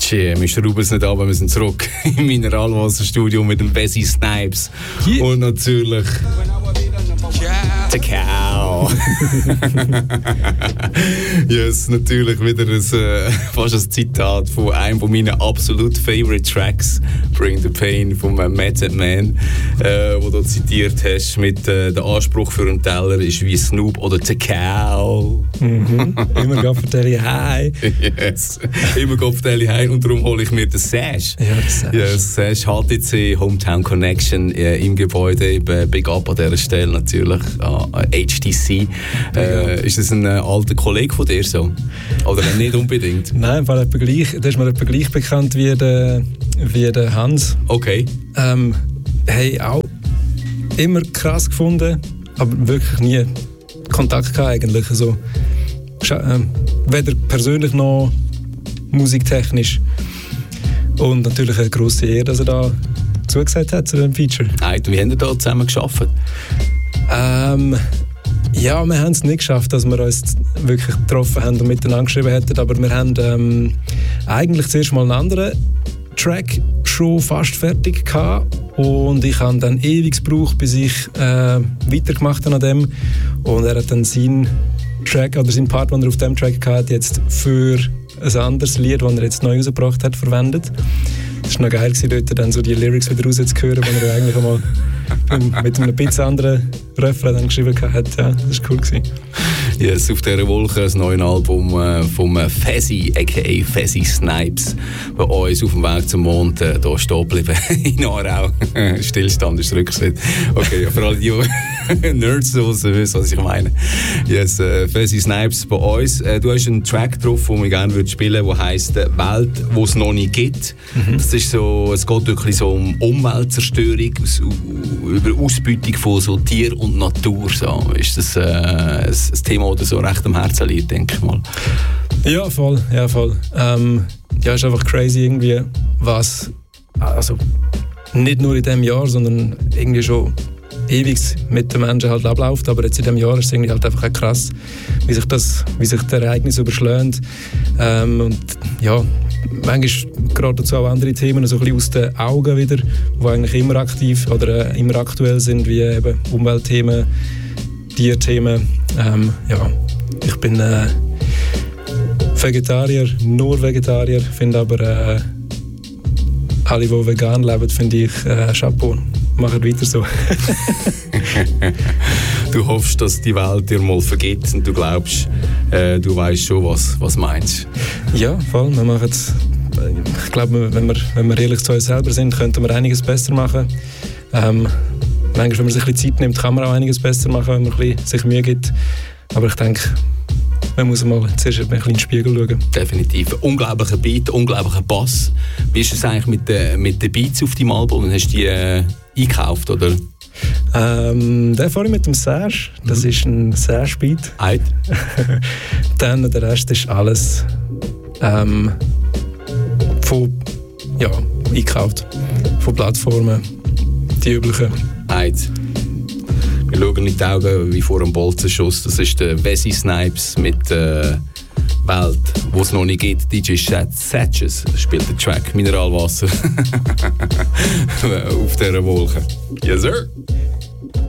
Wir schrauben es nicht ab, wir sind zurück im Mineralwasserstudio mit dem Wesley Snipes. Yeah. Und natürlich Kakao. Yes, natürlich wieder fast ein Zitat von einem von meinen absolut favorite Tracks, Bring the Pain von Method Man, wo du zitiert hast mit der Anspruch für einen Teller ist wie Snoop oder Kakao. Immer Kopfteile high. Yes, immer Kopfteile high und darum hole ich mir den Sash. Ja, den Sash. Yes, HTC Hometown Connection im Gebäude. Big up an dieser Stelle natürlich. HTC. Ist das ein alter Kollege von dir so? Oder nicht unbedingt? Nein, weil der ist mir etwa gleich bekannt wie der Hans. Okay. Hey, auch immer krass gefunden, aber wirklich nie Kontakt gehabt eigentlich. Also, weder persönlich noch musiktechnisch. Und natürlich eine grosse Ehre, dass er da zugesagt hat zu dem Feature. Wie haben wir da zusammen gearbeitet? Ja, wir haben es nicht geschafft, dass wir uns wirklich getroffen haben und miteinander geschrieben hätten, aber wir haben eigentlich zuerst mal einen anderen Track schon fast fertig gehabt und ich habe dann ewig gebraucht, bis ich weitergemacht habe an dem und er hat dann seinen Track oder seinen Part, den er auf dem Track hatte, jetzt für ein anderes Lied, das er jetzt neu rausgebracht hat, verwendet. Es war noch geil, dort dann so die Lyrics wieder rauszuhören, die er eigentlich einmal mit einem bisschen anderen Refrain dann geschrieben hat. Ja, das war cool. Yes, auf dieser Wolke das neue Album vom Fezzy, a.k.a. Wesley Snipes, bei uns auf dem Weg zum Mond hier stehen geblieben in Aarau. Stillstand ist Rückschritt. Okay, für alle die Nerds wissen, was ich meine. Yes, Wesley Snipes bei uns. Du hast einen Track drauf, den ich gerne spielen würde, der heisst «Welt, wo es noch nicht gibt». Das ist so, es geht wirklich so um Umweltzerstörung, über Ausbeutung von so Tier und Natur. So. Ist das ein Thema, das so recht am Herzen liegt, denke ich mal? Ja, voll. Ja, ist einfach crazy irgendwie, was also nicht nur in diesem Jahr, sondern irgendwie schon ewig mit den Menschen halt abläuft, aber jetzt in diesem Jahr ist es irgendwie halt einfach auch krass, wie sich die Ereignisse überschlagen. Und ja, manchmal gerade dazu auch andere Themen so ein bisschen aus den Augen wieder, die eigentlich immer aktiv oder immer aktuell sind, wie eben Umweltthemen, Tierthemen. Ja, ich bin Vegetarier, nur Vegetarier, finde aber alle, die vegan leben, finde ich Chapeau. Machen weiter so. Du hoffst, dass die Welt dir mal vergeht und du glaubst, du weißt schon, was meinst. Ja, voll. Wir machen es. Ich glaube, wenn wir ehrlich zu uns selber sind, könnten wir einiges besser machen. Manchmal, wenn man sich ein bisschen Zeit nimmt, kann man auch einiges besser machen, wenn man sich Mühe gibt. Aber ich denke, man muss mal zuerst ein bisschen in den Spiegel schauen. Definitiv. Unglaublicher Beat, unglaublicher Bass. Wie ist es eigentlich mit den Beats auf deinem Album? Hast du die eingekauft, oder? Den vorhin mit dem Serge. Das ist ein Serge-Beat. Dann der Rest ist alles eingekauft. Von Plattformen. Die üblichen. Wir schauen in die Augen wie vor einem Bolzenschuss. Das ist der Wesley Snipes mit Welt, wo es noch nicht gibt. DJ Satches spielt den Track Mineralwasser auf dieser Wolke. Yes, sir.